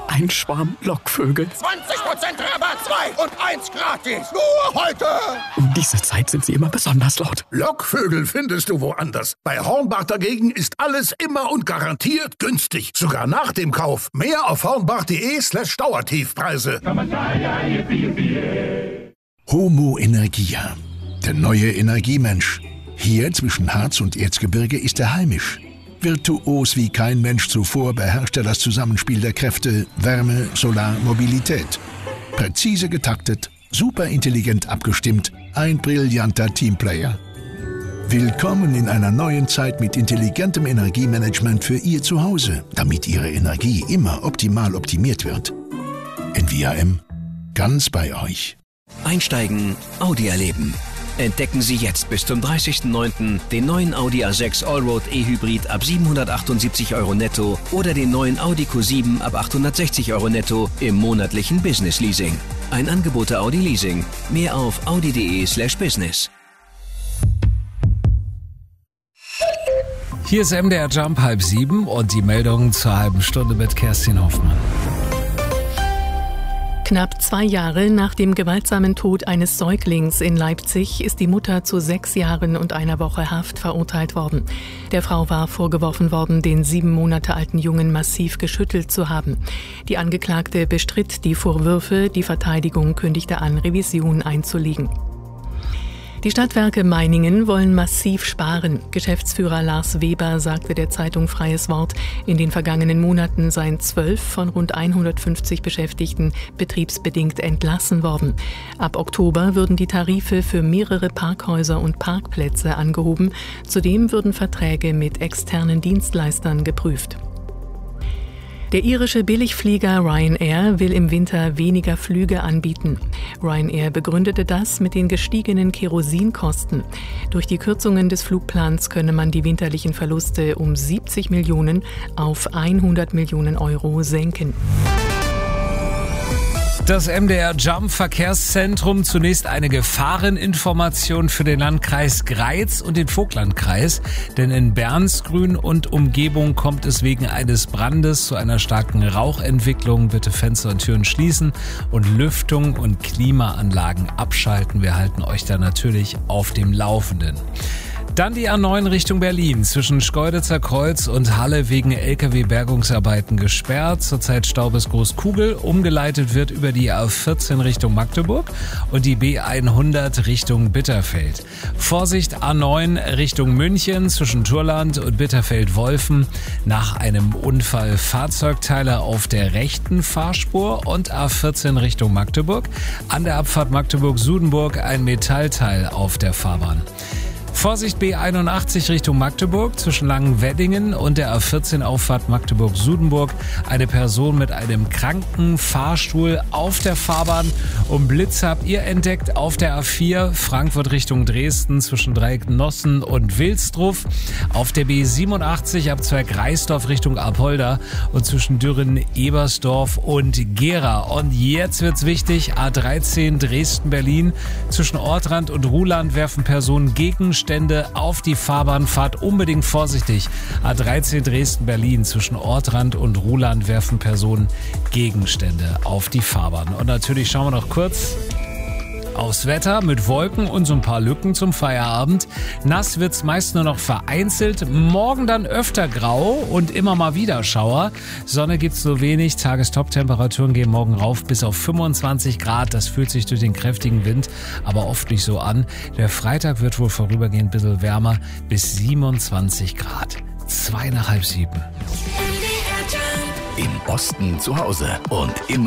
ein Schwarm Lockvögel. 20% Rabatt, 2 und 1 gratis. Nur heute. Um diese Zeit sind sie immer besonders laut. Lockvögel findest du woanders. Bei Hornbach dagegen ist alles immer und garantiert günstig. Sogar nach dem Kauf. Mehr auf hornbach.de/Dauertiefpreise. Homo Energia, der neue Energiemensch. Hier zwischen Harz und Erzgebirge ist er heimisch. Virtuos wie kein Mensch zuvor beherrscht er das Zusammenspiel der Kräfte Wärme, Solar, Mobilität. Präzise getaktet, superintelligent abgestimmt, ein brillanter Teamplayer. Willkommen in einer neuen Zeit mit intelligentem Energiemanagement für Ihr Zuhause, damit Ihre Energie immer optimal optimiert wird. NVIM, ganz bei euch. Einsteigen, Audi erleben. Entdecken Sie jetzt bis zum 30.09. den neuen Audi A6 Allroad E-Hybrid ab 778 € netto oder den neuen Audi Q7 ab 860 € netto im monatlichen Business Leasing. Ein Angebot der Audi Leasing. Mehr auf audi.de/business. Hier ist MDR Jump 6:30 und die Meldung zur halben Stunde mit Kerstin Hoffmann. Knapp 2 Jahre nach dem gewaltsamen Tod eines Säuglings in Leipzig ist die Mutter zu 6 Jahren und einer Woche Haft verurteilt worden. Der Frau war vorgeworfen worden, den 7 Monate alten Jungen massiv geschüttelt zu haben. Die Angeklagte bestritt die Vorwürfe, die Verteidigung kündigte an, Revision einzulegen. Die Stadtwerke Meiningen wollen massiv sparen. Geschäftsführer Lars Weber sagte der Zeitung Freies Wort, in den vergangenen Monaten seien 12 von rund 150 Beschäftigten betriebsbedingt entlassen worden. Ab Oktober würden die Tarife für mehrere Parkhäuser und Parkplätze angehoben. Zudem würden Verträge mit externen Dienstleistern geprüft. Der irische Billigflieger Ryanair will im Winter weniger Flüge anbieten. Ryanair begründete das mit den gestiegenen Kerosinkosten. Durch die Kürzungen des Flugplans könne man die winterlichen Verluste um 70 Millionen auf 100 Millionen Euro senken. Das MDR Jump Verkehrszentrum, zunächst eine Gefahreninformation für den Landkreis Greiz und den Vogtlandkreis. Denn in Bernsgrün und Umgebung kommt es wegen eines Brandes zu einer starken Rauchentwicklung. Bitte Fenster und Türen schließen und Lüftung und Klimaanlagen abschalten. Wir halten euch da natürlich auf dem Laufenden. Dann die A9 Richtung Berlin, zwischen Schkeuditzer Kreuz und Halle wegen LKW-Bergungsarbeiten gesperrt. Zurzeit Stau bis Großkugel. Umgeleitet wird über die A14 Richtung Magdeburg und die B100 Richtung Bitterfeld. Vorsicht A9 Richtung München, zwischen Turland und Bitterfeld-Wolfen. Nach einem Unfall Fahrzeugteile auf der rechten Fahrspur und A14 Richtung Magdeburg. An der Abfahrt Magdeburg-Sudenburg ein Metallteil auf der Fahrbahn. Vorsicht B81 Richtung Magdeburg, zwischen Langenweddingen und der A14 Auffahrt Magdeburg-Sudenburg. Eine Person mit einem kranken Fahrstuhl auf der Fahrbahn. Und Blitz habt ihr entdeckt auf der A4 Frankfurt Richtung Dresden zwischen Dreiecknossen und Wilsdruff. Auf der B87 Abzweig Reisdorf Richtung Apolda und zwischen Dürren, Ebersdorf und Gera. Und jetzt wird's wichtig, A13 Dresden-Berlin. Zwischen Ortrand und Ruhland werfen Personen Gegenstände auf die Fahrbahn. Fahrt unbedingt vorsichtig. A13 Dresden-Berlin, zwischen Ortrand und Ruhland werfen Personen Gegenstände auf die Fahrbahn. Und natürlich schauen wir noch kurz aufs Wetter mit Wolken und so ein paar Lücken zum Feierabend. Nass wird's meist nur noch vereinzelt. Morgen dann öfter grau und immer mal wieder Schauer. Sonne gibt's so wenig. Tagestop-Temperaturen gehen morgen rauf bis auf 25 Grad. Das fühlt sich durch den kräftigen Wind aber oft nicht so an. Der Freitag wird wohl vorübergehend ein bisschen wärmer, bis 27 Grad. 6:30. Im Osten zu Hause und immer